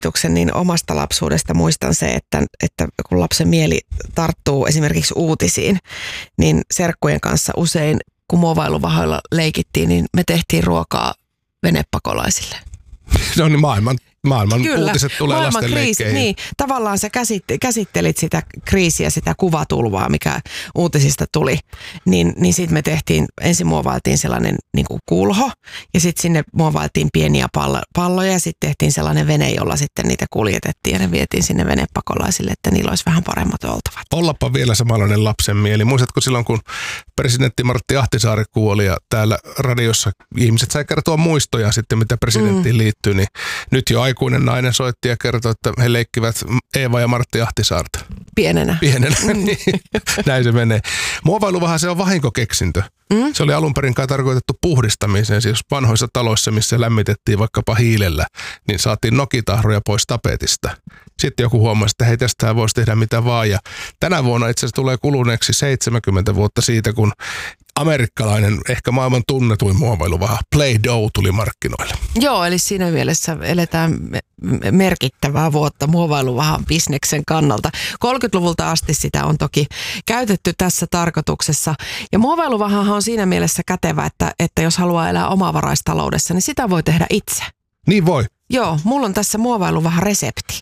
muistutuksen, niin omasta lapsuudesta muistan se, että kun lapsen mieli tarttuu esimerkiksi uutisiin, niin serkkujen kanssa usein, kun muovailuvahoilla leikittiin, niin me tehtiin ruokaa venepakolaisille. Se on niin maailman Kyllä, uutiset tulee lasten leikkeihin. Niin, tavallaan sä käsittelit sitä kriisiä, sitä kuvatulvaa, mikä uutisista tuli. Niin sitten me ensin muovailtiin sellainen niin kuin kulho ja sitten sinne muovailtiin pieniä palloja ja sitten tehtiin sellainen vene, jolla sitten niitä kuljetettiin ja ne vietiin sinne venepakolaisille, että niillä olisi vähän paremmat oltavat. Ollapa vielä samanlainen lapsen mieli. Muistatko silloin, kun presidentti Martti Ahtisaari kuoli ja täällä radiossa ihmiset sai kertoa muistoja sitten, mitä presidenttiin liittyy, niin nyt jo aikuinen nainen soitti ja kertoi, että he leikkivät Eeva ja Martti Ahtisaarta. Pienenä. Niin, näin se menee. Muovailuvaha se on vahinkokeksintö. Se oli alun perin tarkoitettu puhdistamiseen, siis vanhoissa taloissa, missä lämmitettiin vaikkapa hiilellä, niin saatiin nokitahroja pois tapetista. Sitten joku huomasi, että hei, tästähän voisi tehdä mitä vaan. Ja tänä vuonna itse asiassa tulee kuluneeksi 70 vuotta siitä, kun amerikkalainen, ehkä maailman tunnetuin muovailuvaha Play-Doh tuli markkinoille. Joo, eli siinä mielessä eletään merkittävää vuotta muovailuvahan bisneksen kannalta. 30-luvulta asti sitä on toki käytetty tässä tarkoituksessa. Ja muovailuvahahan on siinä mielessä kätevä, että jos haluaa elää omavaraistaloudessa, niin sitä voi tehdä itse. Niin voi. Joo, mulla on tässä muovailuvahan resepti.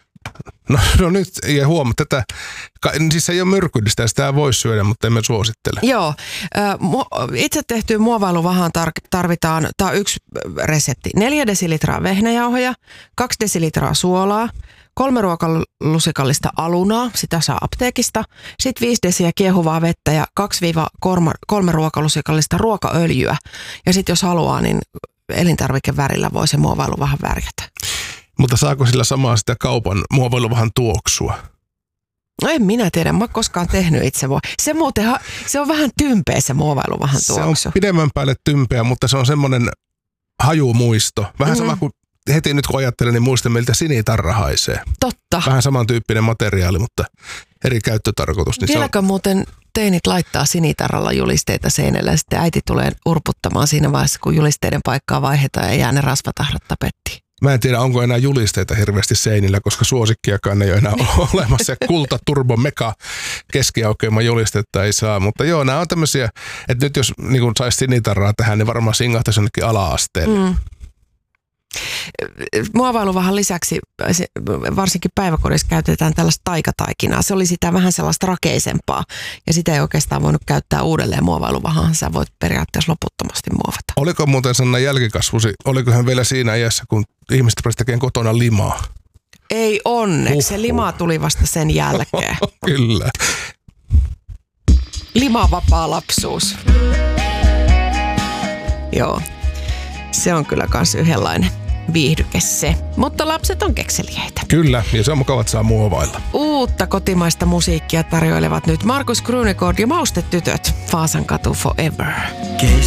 No nyt, ja huomaa, tätä, siis se ei ole myrkyllistä, sitä voi syödä, mutta emme suosittele. Joo, itse tehtyyn muovailuvahaan tarvitaan, tämä on yksi resepti, 4 desilitraa vehnäjauhoja, 2 desilitraa suolaa, 3 ruokalusikallista alunaa, sitä saa apteekista, sitten 5 desiä kiehuvaa vettä ja 2-3 ruokalusikallista ruokaöljyä. Ja sitten jos haluaa, niin elintarvikevärillä voi se muovailuvahan värjätä. Mutta saako sillä samaa sitä kaupan muovailuvahan tuoksua? No en minä tiedä, mä oon koskaan tehnyt itse. Se on vähän tympeä se muovailuvahan tuoksu. Se on pidemmän päälle tympeä, mutta se on semmoinen hajumuisto. Vähän sama kuin heti nyt kun ajattelen, niin muistan miltä sinitarra haisee. Totta. Vähän samantyyppinen materiaali, mutta eri käyttötarkoitus. Niin vieläkö muuten teinit laittaa sinitarralla julisteita seinällä ja sitten äiti tulee urputtamaan siinä vaiheessa, kun julisteiden paikkaa vaihdetaan ja jää ne rasvatahrat tapettiin? Mä en tiedä, onko enää julisteita hirveästi seinillä, koska suosikkiakaan ei ole enää olemassa. Kulta, turbo, mega, keskiaukeama julistetta ei saa. Mutta joo, nämä on tämmöisiä, että nyt jos niin saisi sinitarraa tähän, niin varmaan singahtaisi jonnekin ala-asteelle. Muovailuvahan lisäksi varsinkin päiväkodissa käytetään tällaista taikataikinaa. Se oli sitä vähän sellaista rakeisempaa ja sitä ei oikeastaan voinut käyttää uudelleen muovailuvahaan. Sä voit periaatteessa loputtomasti muovata. Oliko muuten Sanna jälkikasvusi, oliko hän vielä siinä iässä, kun ihmiset pääsi tekemään kotona limaa? Ei onneksi, se lima tuli vasta sen jälkeen. Kyllä. Limavapaa lapsuus. Joo. Se on kyllä kans yhdenlainen viihdyke se. Mutta lapset on kekseliäitä. Kyllä, ja se on mukava, että saa muovailla. Uutta kotimaista musiikkia tarjoilevat nyt Markus Krunegård ja Maustetytöt. Vaasan katu forever.